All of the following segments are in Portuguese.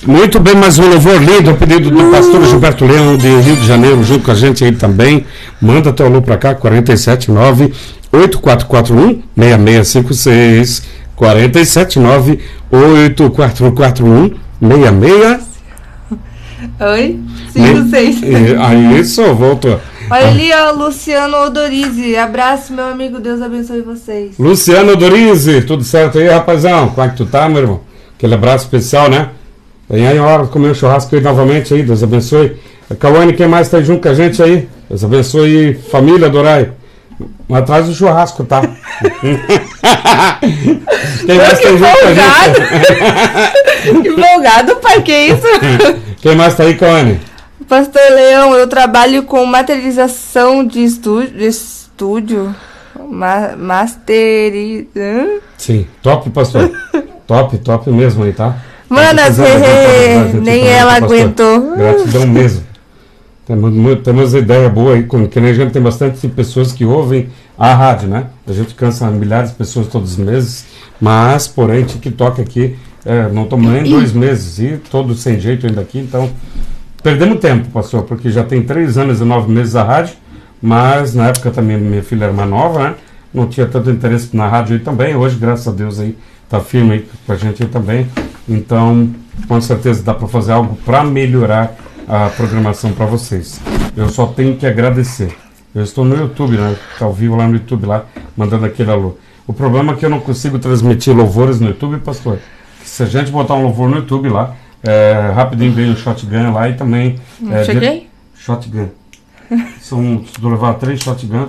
Muito bem, mais um louvor lindo, a pedido do pastor Gilberto Leão, de Rio de Janeiro, junto com a gente aí também. Manda teu alô pra cá, 479-8441-6656. 479-8441-6656. Oi? 56. Aí só voltou. Olha ali, ó, Luciano Odorizzi. Abraço, meu amigo. Deus abençoe vocês. Luciano Odorizzi, tudo certo aí, rapazão? Como é que tu tá, meu irmão? Aquele abraço especial, né? Vem aí a hora de comer um churrasco aí novamente aí, Deus abençoe. A Cauane, quem mais tá aí junto com a gente aí? Deus abençoe, família Dorai. Mas atrás do churrasco, tá? Quem mais tá aí junto com a gente? Que empolgado, pai, que isso? Quem mais tá aí, Cauane? Pastor Leão, eu trabalho com materialização de estúdio. Sim, top, pastor. Top mesmo aí, tá? Manas, nem ela aguentou. Gratidão mesmo. Temos ideia boa aí, que nem a gente tem bastante pessoas que ouvem a rádio, né? A gente cansa milhares de pessoas todos os meses, mas, porém, TikTok aqui, não estamos nem 2 meses, e todo sem jeito ainda aqui, então perdemos tempo, pastor, porque já tem 3 anos e 9 meses a rádio, mas na época também minha filha era mais nova, né? Não tinha tanto interesse na rádio aí também, hoje, graças a Deus, aí tá firme aí com a gente aí também, então, com certeza dá para fazer algo para melhorar a programação para vocês. Eu só tenho que agradecer. Eu estou no YouTube, né? Tá ao vivo lá no YouTube, lá, mandando aquele alô. O problema é que eu não consigo transmitir louvores no YouTube, pastor. Se a gente botar um louvor no YouTube lá, rapidinho vem o Shotgun lá e também... Cheguei? Shotgun. Se tu levar 3 Shotgun,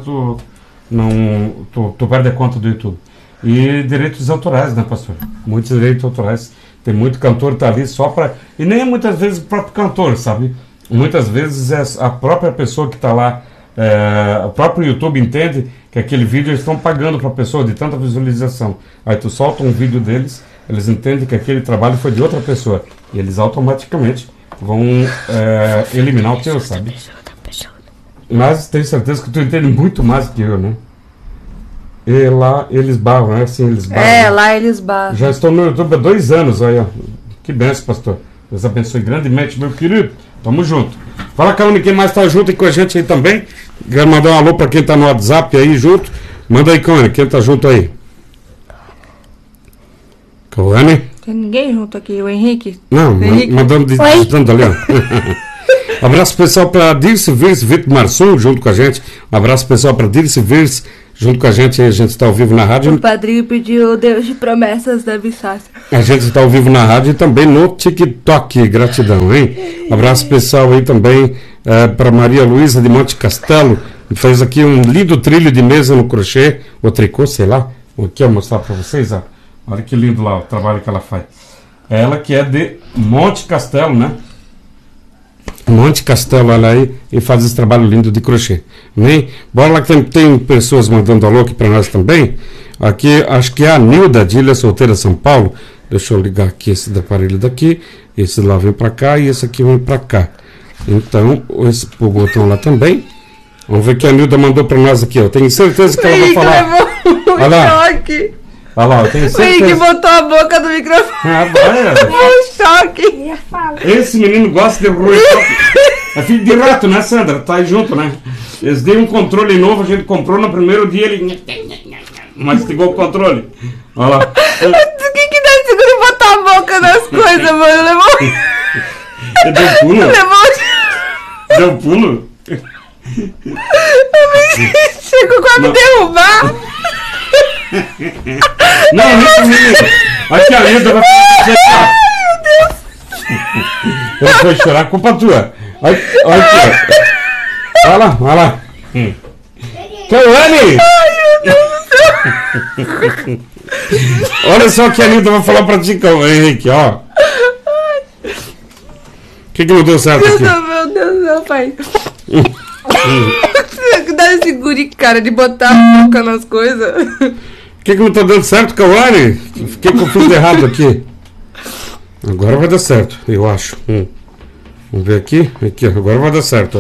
tu perde a conta do YouTube. E direitos autorais, né, pastor? Muitos direitos autorais. Tem muito cantor que tá ali só para... E nem é muitas vezes o próprio cantor, sabe? Muitas vezes é a própria pessoa que está lá, o próprio YouTube entende que aquele vídeo eles estão pagando para a pessoa de tanta visualização. Aí tu solta um vídeo deles, eles entendem que aquele trabalho foi de outra pessoa. E eles automaticamente vão eliminar o teu, sabe? Mas tenho certeza que tu entende muito mais que eu, né? E lá eles barram, né? Assim, eles barram. Lá eles barram. Já estou no YouTube há 2 anos, aí, ó. Que benção, pastor. Deus abençoe grandemente, meu querido. Tamo junto. Fala, Caune, quem mais tá junto aí com a gente aí também? Quero mandar um alô pra quem tá no WhatsApp aí junto. Manda aí, Caune, quem tá junto aí? Caune? Tem ninguém junto aqui, o Henrique? Não, mandando digitando ali, ó. Abraço especial para Dirce Virce, Vitor Marçom, junto com a gente. Um abraço especial para Dirce Virce, junto com a gente. A gente está ao vivo na rádio. O padrinho pediu o Deus de promessas da Bissácia. A gente está ao vivo na rádio e também no TikTok. Gratidão, hein? Um abraço especial aí também para Maria Luísa de Monte Castelo, que fez aqui um lindo trilho de mesa no crochê, ou tricô, sei lá. Aqui eu vou mostrar para vocês, ó. Olha que lindo lá o trabalho que ela faz. Ela que é de Monte Castelo, né? Monte Castelo, olha aí, e faz esse trabalho lindo de crochê. Nem? Bora lá que tem pessoas mandando alô aqui para nós também. Aqui, acho que é a Nilda de Ilha Solteira, São Paulo. Deixa eu ligar aqui esse aparelho daqui. Esse lá vem para cá e esse aqui vem para cá. Então, esse botão lá também. Vamos ver o que a Nilda mandou para nós aqui. Eu tenho certeza que ela vai falar. Olha lá. Olha lá, eu tenho certeza. O Henrique botou a boca do microfone. Um choque. Esse menino gosta de roer choque. É filho de rato, né, Sandra? Tá aí junto, né? Eles deu um controle novo, a gente comprou no primeiro dia, ele mastigou o controle. Olha lá. Quem que dá seguro em botar a boca nas coisas, mano? Levou. Deu pulo? Deu pulo? Chegou quase me derrubar. Não, menino. Aqui a Linda vai chorar. Meu Deus. Ela foi chorar, culpa tua. Olha aqui. Olha lá. Cauane! Ai, meu Deus do céu. Olha só o que a Linda vai falar pra ti, Henrique, ó. O que não deu certo aqui? Meu Deus do céu, pai. Dá esse guri, cara, de botar a boca nas coisas. O que não tá dando certo, Cauane? Fiquei com o fiz errado aqui. Agora vai dar certo, eu acho. Vamos ver aqui. Aqui, agora vai dar certo, ó.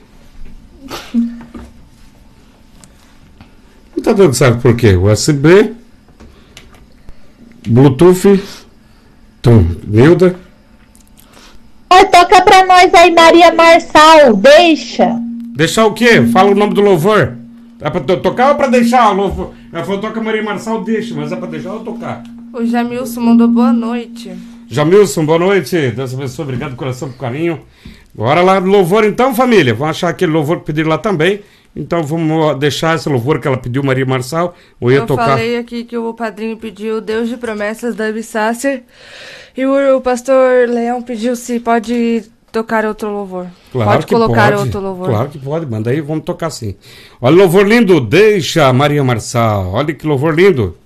Não tá dando certo por quê? USB, Bluetooth, Nilda. Ai, toca pra nós aí, Maria Marçal, deixa. Deixar o quê? Fala o nome do louvor. É pra tocar ou pra deixar o louvor? Ela falou, toca Maria Marçal, deixa, mas é pra deixar ou tocar? O Jamilson mandou boa noite. Jamilson, boa noite. Deus abençoe, obrigado do coração por carinho. Bora lá no louvor então, família. Vamos achar aquele louvor que pediram lá também. Então vamos deixar esse louvor que ela pediu, Maria Marçal. Eu falei aqui que o padrinho pediu Deus de Promessas da Bissácer. E o pastor Leão pediu se pode tocar outro louvor. Claro pode que colocar pode. Outro louvor. Claro que pode, manda aí, vamos tocar sim. Olha o louvor lindo, deixa Maria Marçal. Olha que louvor lindo.